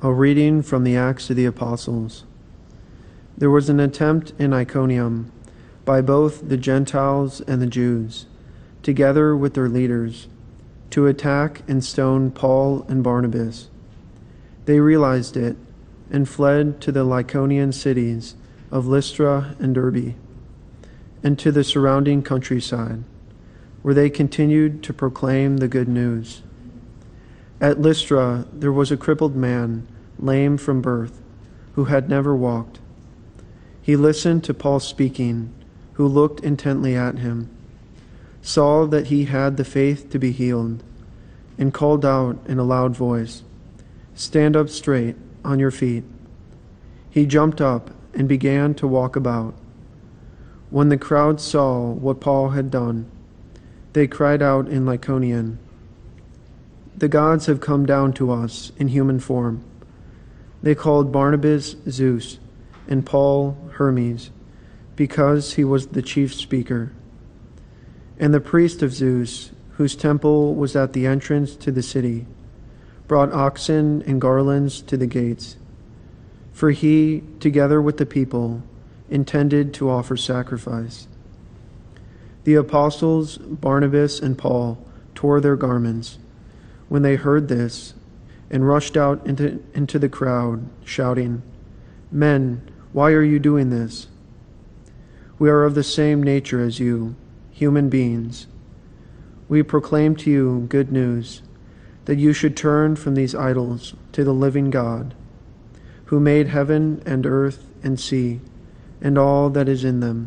A reading from the Acts of the Apostles. There was an attempt in Iconium by both the Gentiles and the Jews, together with their leaders, to attack and stone Paul and Barnabas. They realized it and fled to the Lycaonian cities of Lystra and Derbe, and to the surrounding countryside, where they continued to proclaim the good news. At Lystra there was a crippled man, lame from birth, who had never walked. He listened to Paul speaking, who looked intently at him, saw that he had the faith to be healed, and called out in a loud voice, "Stand up straight on your feet." He jumped up and began to walk about. When the crowd saw what Paul had done, they cried out in Lycaonian, "The gods have come down to us in human form." They called Barnabas Zeus and Paul Hermes, because he was the chief speaker. And the priest of Zeus, whose temple was at the entrance to the city, brought oxen and garlands to the gates, for he, together with the people, intended to offer sacrifice. The apostles Barnabas and Paul tore their garments when they heard this, and rushed out into the crowd, shouting, "Men, why are you doing this? We are of the same nature as you, human beings. We proclaim to you good news, that you should turn from these idols to the living God, who made heaven and earth and sea, and all that is in them.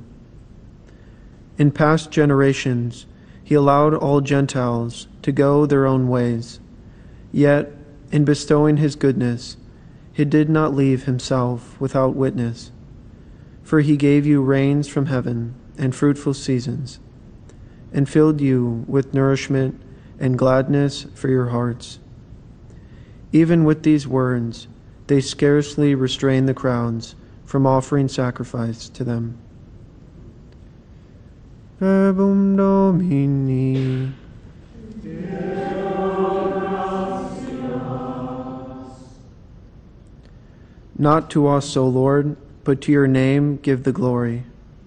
In past generations, he allowed all Gentiles to go their own ways, yet, in bestowing his goodness, he did not leave himself without witness, for he gave you rains from heaven and fruitful seasons, and filled you with nourishment and gladness for your hearts." Even with these words, they scarcely restrained the crowds from offering sacrifice to them. Verbum Domini. Not to us, O Lord, but to your name give the glory.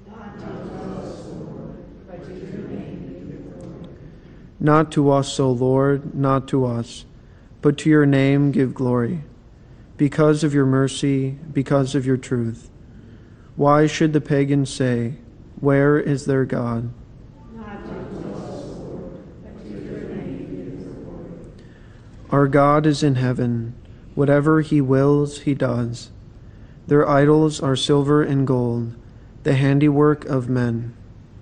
Not to us, O Lord, not to us, but to your name give glory, because of your mercy, because of your truth. Why should the pagans say, "Where is their God?" Our God is in heaven. Whatever he wills, he does. Their idols are silver and gold, the handiwork of men.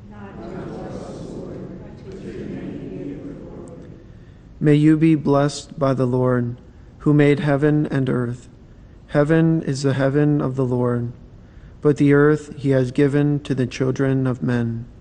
May you be blessed by the Lord, who made heaven and earth. Heaven is the heaven of the Lord, but the earth he has given to the children of men.